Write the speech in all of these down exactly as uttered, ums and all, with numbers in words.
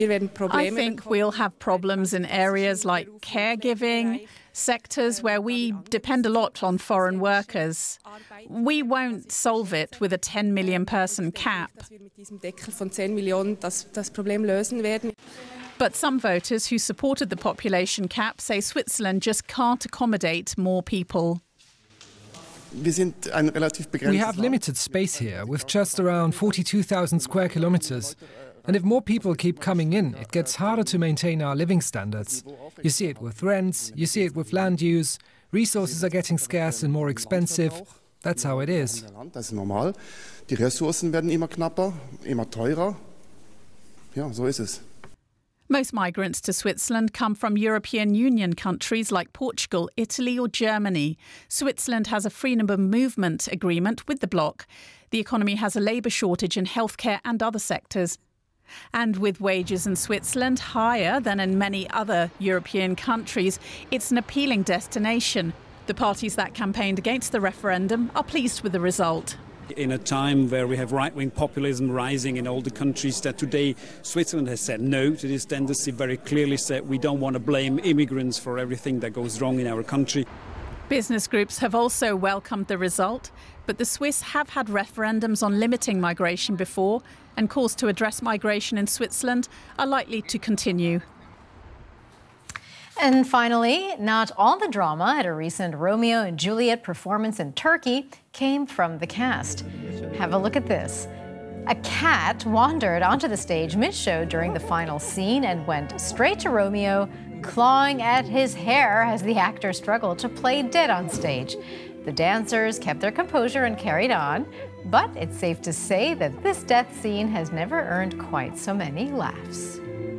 I think we'll have problems in areas like caregiving, sectors where we depend a lot on foreign workers. We won't solve it with a ten million person cap. But some voters who supported the population cap say Switzerland just can't accommodate more people. We have limited space here, with just around forty-two thousand square kilometers. And if more people keep coming in, it gets harder to maintain our living standards. You see it with rents, you see it with land use, resources are getting scarce and more expensive. That's how it is. Die Ressourcen werden immer knapper, immer teurer. Ja, so ist es. Most migrants to Switzerland come from European Union countries like Portugal, Italy or Germany. Switzerland has a freedom of movement agreement with the bloc. The economy has a labour shortage in healthcare and other sectors. And with wages in Switzerland higher than in many other European countries, it's an appealing destination. The parties that campaigned against the referendum are pleased with the result. In a time where we have right-wing populism rising in all the countries, that today Switzerland has said no to this tendency, very clearly said we don't want to blame immigrants for everything that goes wrong in our country. Business groups have also welcomed the result, but the Swiss have had referendums on limiting migration before, and calls to address migration in Switzerland are likely to continue. And finally, not all the drama at a recent Romeo and Juliet performance in Turkey came from the cast. Have a look at this. A cat wandered onto the stage mid-show during the final scene and went straight to Romeo, clawing at his hair as the actor struggled to play dead on stage. The dancers kept their composure and carried on, but it's safe to say that this death scene has never earned quite so many laughs.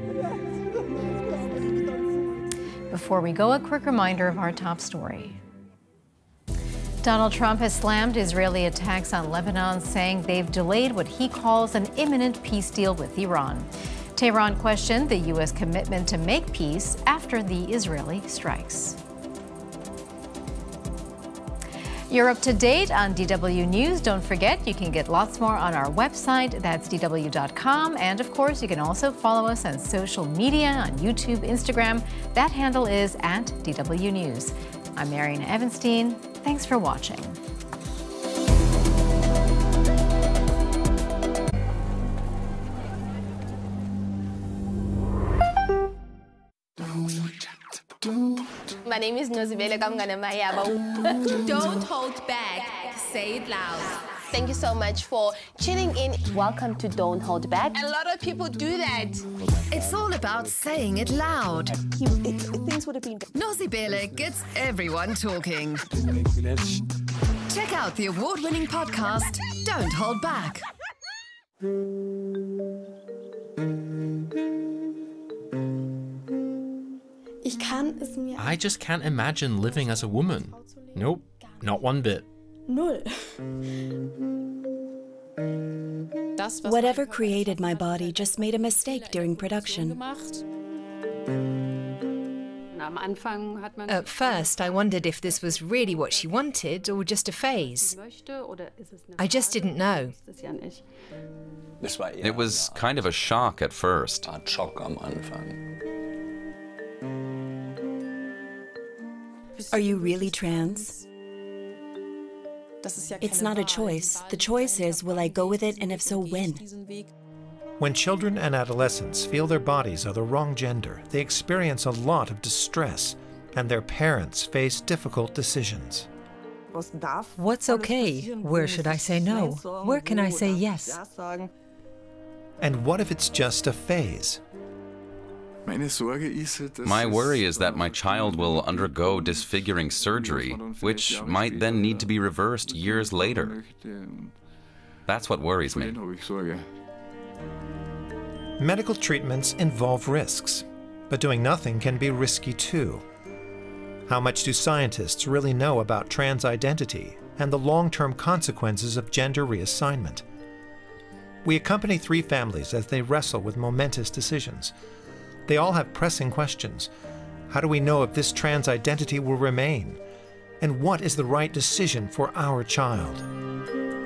Before we go, a quick reminder of our top story. Donald Trump has slammed Israeli attacks on Lebanon, saying they've delayed what he calls an imminent peace deal with Iran. Tehran questioned the U S commitment to make peace after the Israeli strikes. You're up to date on D W News. Don't forget, you can get lots more on our website. That's D W dot com. And of course, you can also follow us on social media, on YouTube, Instagram. That handle is at D W News. I'm Mariana Evanstein. Thanks for watching. My name is Nozibele Kamganamaya. Don't hold back. Say it loud. Thank you so much for tuning in. Welcome to Don't Hold Back. A lot of people do that. It's all about saying it loud. He, it, things would have been... Nozibele gets everyone talking. Check out the award-winning podcast, Don't Hold Back. I just can't imagine living as a woman. Nope, not one bit. Null. Whatever created my body just made a mistake during production. At first, I wondered if this was really what she wanted or just a phase. I just didn't know. It was kind of a shock at first. Are you really trans? It's not a choice. The choice is, will I go with it, and if so, when? When children and adolescents feel their bodies are the wrong gender, they experience a lot of distress, and their parents face difficult decisions. What's okay? Where should I say no? Where can I say yes? And what if it's just a phase? My worry is that my child will undergo disfiguring surgery, which might then need to be reversed years later. That's what worries me. Medical treatments involve risks, but doing nothing can be risky too. How much do scientists really know about trans identity and the long-term consequences of gender reassignment? We accompany three families as they wrestle with momentous decisions. They all have pressing questions. How do we know if this trans identity will remain? And what is the right decision for our child?